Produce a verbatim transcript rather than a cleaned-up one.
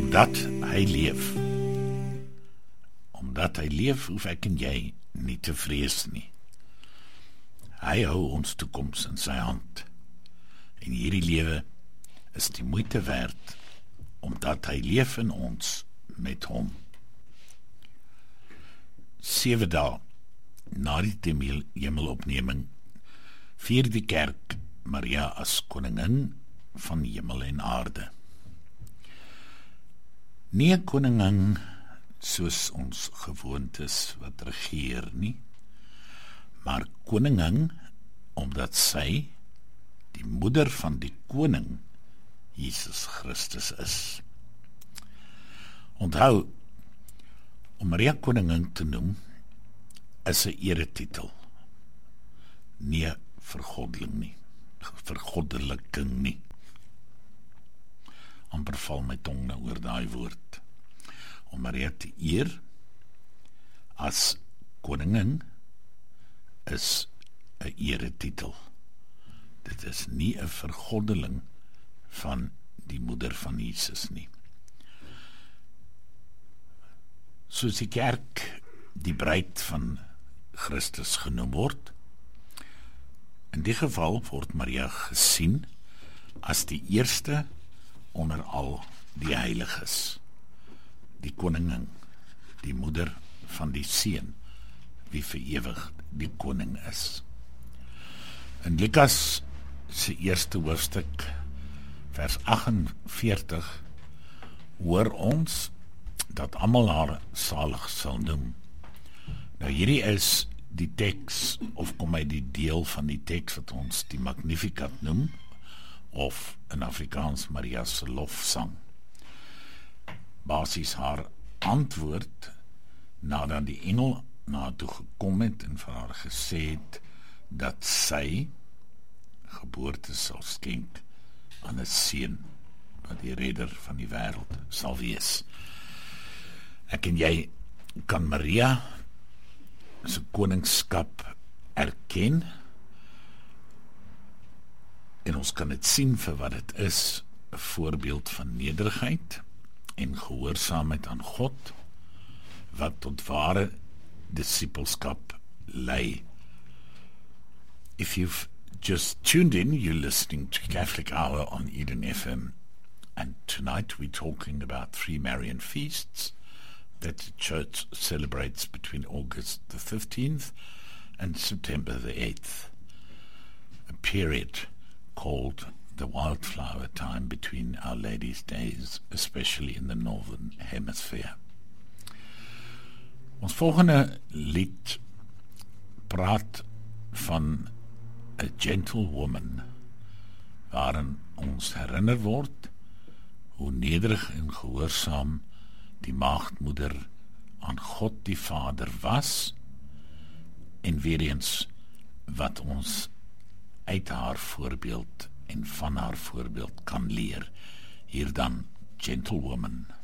Omdat hy leef. Omdat hy leef, hoef ek en jy nie te vrees nie. Hy hou ons toekoms in sy hand. En hierdie lewe is die moeite werd, omdat hy leef in ons met hom. Sewe dae na die hemelopneming vier die kerk Maria as koningin van hemel en aarde. Nie 'n koningin soos ons gewoond is wat regeer nie, maar koningin omdat sy die moeder van die koning Jesus Christus is. Onthou, om Maria koningin te noem is 'n eretitel, nie 'n vergoddeling nie, vergoddeliking nie. Amper val my tong nou oor daai woord. Om Maria te eer as koningin is 'n eretitel. Dit is nie 'n vergoddeling van die moeder van Jesus nie. Soos die kerk die bruid van Christus genoem word, in die geval word Maria gesien as die eerste onder al die heiliges, die koningin, die moeder van die seun, wie vir ewig die koning is. In Lukas se eerste hoofstuk, vers agt en veertig, hoor ons dat almal haar salig sal noem. Nou hierdie is die teks, of kom hy die deel van die teks wat ons die Magnificat noem, of in Afrikaans Maria se lofsang. Basies haar antwoord, nadat die engel na haar toe gekom het en vir haar gesê het, dat sy geboorte sal skenk aan 'n seun, wat die redder van die wêreld sal wees. Ek en jy kan Maria se koningskap erken, en ons kan dit sien vir wat dit is, 'n voorbeeld van nederigheid en gehoorsaamheid aan God, wat tot ware disipelskap lei. If you've just tuned in, you're listening to Catholic Hour on Eden F M, and tonight we're talking about three Marian feasts that the Church celebrates between August the fifteenth and September the eighth, a period called the wildflower time between Our Lady's days, especially in the northern hemisphere. Ons volgende lied praat van A Gentle Woman, waarin ons herinner word hoe nederig en gehoorsaam die maagdmoeder aan God die Vader was, en weer eens wat ons uit haar voorbeeld en van haar voorbeeld kan leer. Hier dan, Gentle Woman.